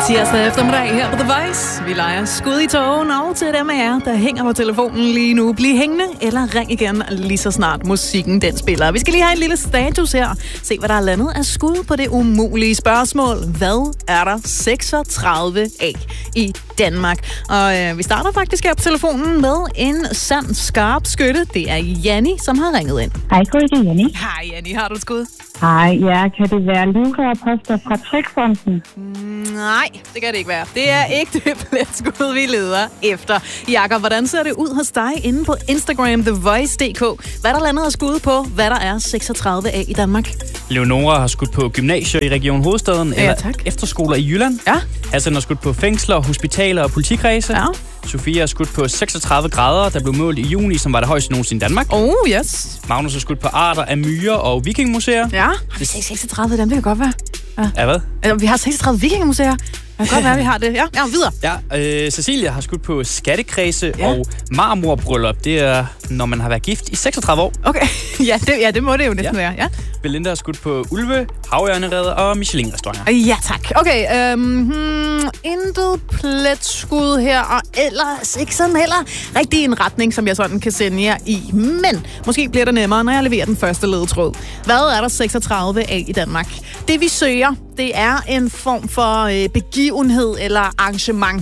Tirsdag eftermiddag her på The Voice. Vi leger skud i togen, og til dem af jer, der hænger på telefonen lige nu, bliv hængende eller ring igen lige så snart musikken den spiller. Vi skal lige have en lille status her. Se, hvad der er landet af skud på det umulige spørgsmål. Hvad er der 36 af i Danmark? Og vi starter faktisk her på telefonen med en sand skarp skytte. Det er Janni, som har ringet ind. Hej, det er Janni. Hej Janni, har du et skud? Hej, ja, kan det være livrørposter fra Trykfonden? Nej, det kan det ikke være. Det er ikke det pletskud, vi leder efter. Jakob, hvordan ser det ud hos dig inde på Instagram, TheVoice.dk? Hvad der lander af skud på, hvad der er 36 af i Danmark? Leonora har skudt på gymnasier i Region Hovedstaden, eller efterskoler i Jylland. Ja. Hassan har skudt på fængsler, hospitaler og politikredse. Ja. Sofia har skudt på 36 grader, der blev målt i juni, som var det højeste nogensinde i Danmark. Yes. Magnus har skudt på arter af myrer og vikingmuseer. Ja. Har vi 36 af dem? Det kan godt være. Ja, hvad? Vi har 36 vikingmuseer. Det kan godt være, vi har det. Ja, videre. Ja, Cecilia har skudt på skattekredse og marmorbryllup. Det er, når man har været gift i 36 år. Okay, det må det jo næsten være. Ja. Belinda har skudt på ulve, havørnereder og Michelin-restauranter. Ja, tak. Okay, intet pletskud her, og ellers ikke sådan heller rigtig en retning, som jeg sådan kan sende jer i. Men måske bliver det nemmere, når jeg leverer den første ledetråd. Hvad er der 36 af i Danmark? Det vi søger, det er en form for begivenhed eller arrangement.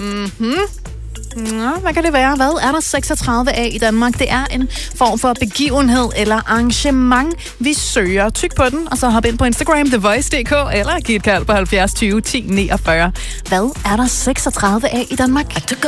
Nå, hvad kan det være? Hvad er der 36 af i Danmark? Det er en form for begivenhed eller arrangement, vi søger. Tyk på den, og så hop ind på Instagram, TheVoice.dk, eller giv et kald på 70 20 10 49. Hvad er der 36 af i Danmark?